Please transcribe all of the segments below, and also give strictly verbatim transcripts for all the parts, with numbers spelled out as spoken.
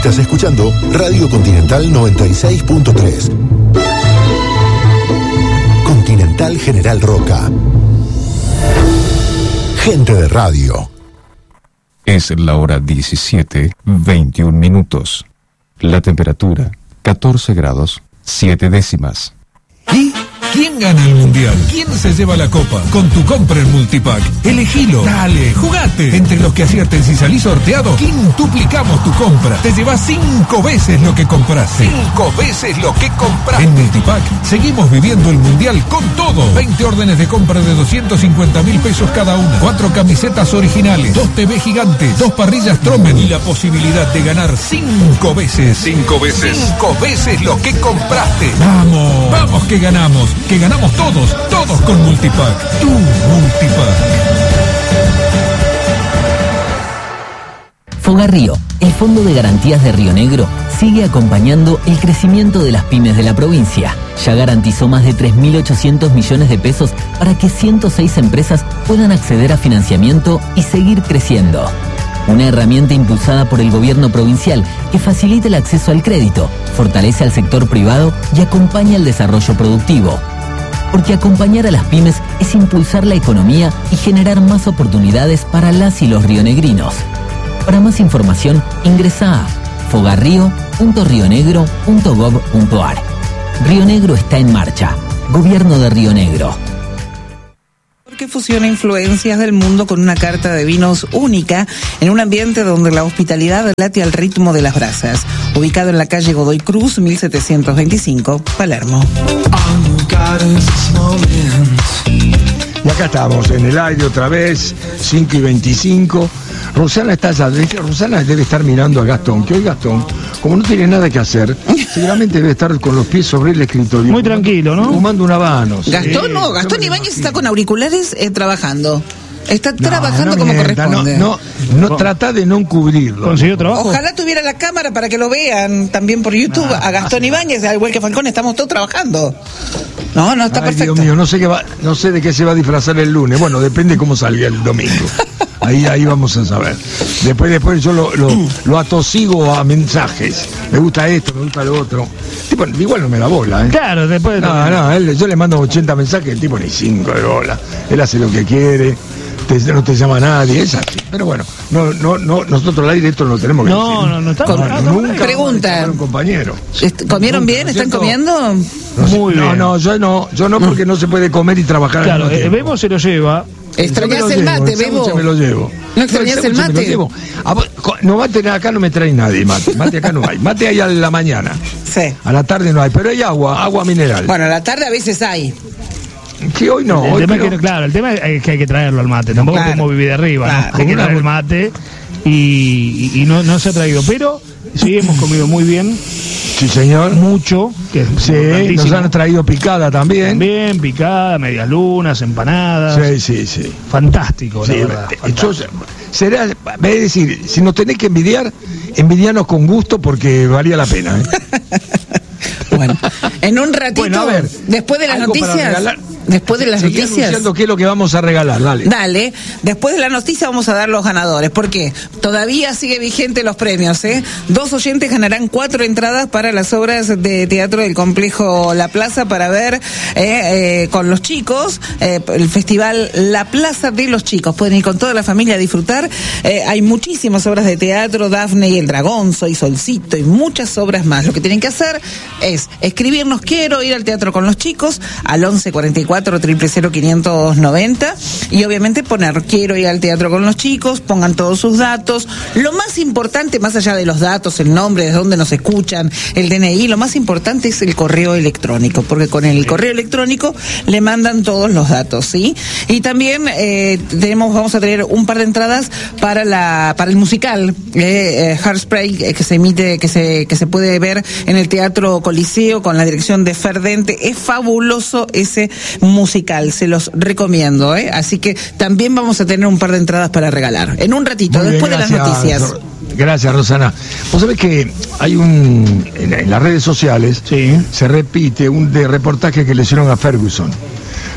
Estás escuchando Radio Continental noventa y seis punto tres. Continental General Roca. Gente de radio. Es la hora diecisiete, veintiún minutos. La temperatura, catorce grados, siete décimas. ¿Y quién gana el mundial? ¿Quién se lleva la copa? Con tu compra en Multipack. Elegilo. Dale, jugate. Entre los que acierten si salís sorteado, quintuplicamos tu compra. Te llevas cinco veces lo que compraste. Cinco veces lo que compraste. En Multipack seguimos viviendo el mundial con todo. veinte órdenes de compra de doscientos cincuenta mil pesos cada una. Cuatro camisetas originales. Dos T V gigantes. Dos parrillas Trommen. Y la posibilidad de ganar cinco veces. Cinco veces. Cinco veces lo que compraste. Vamos. Vamos que ganamos. Que ganamos todos, todos con Multipack. Tu Multipack. Fogarrío, el Fondo de Garantías de Río Negro, sigue acompañando el crecimiento de las pymes de la provincia. Ya garantizó más de tres mil ochocientos millones de pesos para que ciento seis empresas puedan acceder a financiamiento y seguir creciendo. Una herramienta impulsada por el gobierno provincial que facilita el acceso al crédito, fortalece al sector privado y acompaña el desarrollo productivo. Porque acompañar a las pymes es impulsar la economía y generar más oportunidades para las y los rionegrinos. Para más información, ingresa a fogarrio punto rionegro punto gov punto ar. Río Negro está en marcha. Gobierno de Río Negro. Que fusiona influencias del mundo con una carta de vinos única en un ambiente donde la hospitalidad late al ritmo de las brasas. Ubicado en la calle Godoy Cruz, mil setecientos veinticinco, Palermo. Y acá estamos, en el aire otra vez, cinco y veinticinco. Rosana está allá, Rosana debe estar mirando a Gastón, que hoy Gastón, como no tiene nada que hacer, seguramente debe estar con los pies sobre el escritorio. Muy tranquilo, ¿no? Fumando un habano. Gastón no, Gastón Ibáñez está con auriculares eh, trabajando. Está no, trabajando no como mienta, corresponde. No, no, no trata de no encubrirlo. ¿Consiguió trabajo? Ojalá tuviera la cámara para que lo vean también por YouTube. No, a Gastón no. Ibáñez, al igual que Falcón, estamos todos trabajando. No, no está Ay, perfecto. Dios mío, no sé qué va, no sé de qué se va a disfrazar el lunes. Bueno, depende cómo salga el domingo. Ahí, ahí vamos a saber. Después, después yo lo, lo, lo atosigo a mensajes. Me gusta esto, me gusta lo otro. Tipo, igual no me la bola, ¿eh? Claro, después. No, no, él, yo le mando ochenta mensajes, el tipo ni cinco de bola. Él hace lo que quiere. Te, no te llama nadie, es así. Pero bueno, no, no, no, nosotros al aire esto no lo tenemos que no, decir. No, no, no estamos. No, no, nunca pregunta. Un compañero. ¿Comieron nunca, bien? ¿no ¿Están cierto? comiendo? No, Muy no, bien. no, yo no, yo no porque no se puede comer y trabajar. Claro, eh, Bebo se lo lleva. ¿Extrañás el mate, Bebo? Me lo llevo. ¿No extrañás el mate? Vos, no, mate acá no me trae nadie, mate. Mate acá no hay. Mate hay a la mañana. Sí. A la tarde no hay, pero hay agua, agua mineral. Bueno, a la tarde a veces hay. Sí, hoy no. El hoy tema pero... es que, claro, el tema es que hay que traerlo al mate. Tampoco claro, podemos vivir de arriba, claro, ¿no? Hay que traer el mate y, y, y no, no se ha traído. Pero sí hemos comido muy bien. Sí, señor. Mucho. Que es sí, nos han traído picada también. También, picada, medias lunas, empanadas. Sí, sí, sí. Fantástico, sí, la verdad. Yo, será, es decir, si nos tenés que envidiar, envidianos con gusto porque valía la pena, ¿eh? Bueno, en un ratito, bueno, a ver, después de las noticias, después de las Seguí noticias, anunciando qué es lo que vamos a regalar, dale. Dale, después de la noticia vamos a dar los ganadores, porque todavía sigue vigente los premios, ¿eh? Dos oyentes ganarán cuatro entradas para las obras de teatro del complejo La Plaza para ver eh, eh, con los chicos, eh, el festival La Plaza de los Chicos. Pueden ir con toda la familia a disfrutar. Eh, hay muchísimas obras de teatro, Dafne y el Dragón, Soy Solcito y muchas obras más. Lo que tienen que hacer es escribirnos quiero ir al teatro con los chicos al once cuarenta y cuatro, cero cero cero, quinientos noventa y obviamente poner quiero ir al teatro con los chicos, pongan todos sus datos. Lo más importante, más allá de los datos, el nombre, de dónde nos escuchan, el D N I, lo más importante es el correo electrónico, porque con el correo electrónico le mandan todos los datos, ¿sí? Y también eh, tenemos, vamos a tener un par de entradas para la para el musical eh, eh, Hairspray, eh, que se emite, que se que se puede ver en el Teatro Coliseo con la dirección de Ferdente. Es fabuloso ese musical, se los recomiendo, ¿eh? Así que también vamos a tener un par de entradas para regalar en un ratito, Muy después bien, de las gracias, noticias. Gracias, Rosana. Vos sabés que hay un en, en las redes sociales sí. se repite un de reportaje que le hicieron a Ferguson.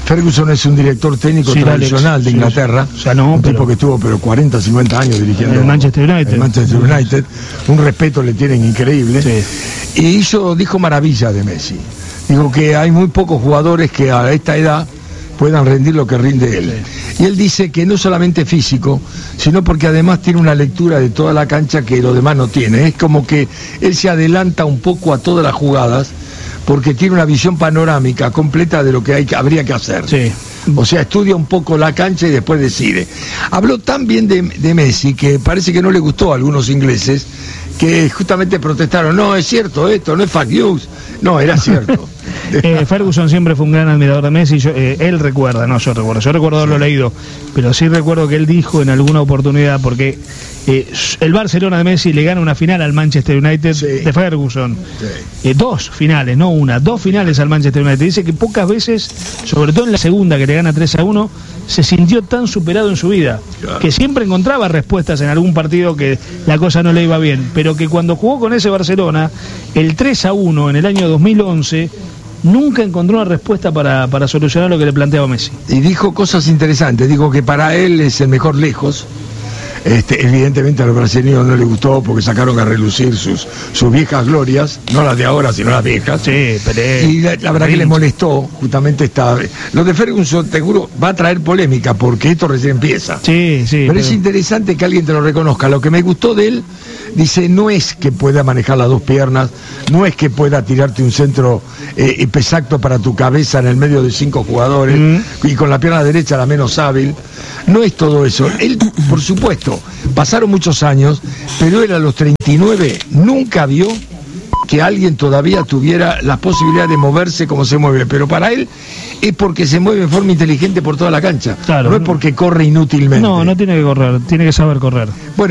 Ferguson es un director técnico Sí, tradicional Alex, de sí, Inglaterra, sí. O sea, no, un pero- tipo que estuvo pero cuarenta, cincuenta años dirigiendo El Manchester United. el Manchester United, un respeto le tienen increíble, Sí. y hizo, dijo maravillas de Messi, dijo que hay muy pocos jugadores que a esta edad puedan rendir lo que rinde él. Y él dice que no solamente físico, sino porque además tiene una lectura de toda la cancha que los demás no tienen. Es como que él se adelanta un poco a todas las jugadas, porque tiene una visión panorámica completa de lo que hay, que- habría que hacer. Sí. O sea, estudia un poco la cancha y después decide. Habló tan bien de, de Messi que parece que no le gustó a algunos ingleses que justamente protestaron. No, es cierto esto, no es fake news. No, era cierto. Eh, Ferguson siempre fue un gran admirador de Messi. Yo, eh, él recuerda, no yo recuerdo, yo recuerdo haberlo leído, pero sí recuerdo que él dijo en alguna oportunidad, porque eh, el Barcelona de Messi le gana una final al Manchester United Sí. de Ferguson. Sí. Eh, dos finales, no una, dos finales al Manchester United. Dice que pocas veces, sobre todo en la segunda que le gana tres a uno, se sintió tan superado en su vida, Claro. que siempre encontraba respuestas en algún partido que la cosa no le iba bien, pero que cuando jugó con ese Barcelona, el tres a uno en el año dos mil once, nunca encontró una respuesta para, para solucionar lo que le planteaba Messi. Y dijo cosas interesantes, dijo que para él es el mejor lejos. Este, evidentemente a los brasileños no les gustó porque sacaron a relucir sus, sus viejas glorias, no las de ahora, sino las viejas. Sí, Pelé. Y la, la verdad que le molestó justamente esta... Lo de Ferguson, te juro, va a traer polémica porque esto recién empieza. Sí, sí. Pero es interesante que alguien te lo reconozca. Lo que me gustó de él, dice, no es que pueda manejar las dos piernas, no es que pueda tirarte un centro eh, exacto para tu cabeza en el medio de cinco jugadores Mm. y con la pierna derecha la menos hábil. No es todo eso. Él, por supuesto, pasaron muchos años, pero él a los treinta y nueve nunca vio que alguien todavía tuviera la posibilidad de moverse como se mueve. Pero para él es porque se mueve de forma inteligente por toda la cancha. Claro. No es porque corre inútilmente. No, no tiene que correr, tiene que saber correr. Bueno,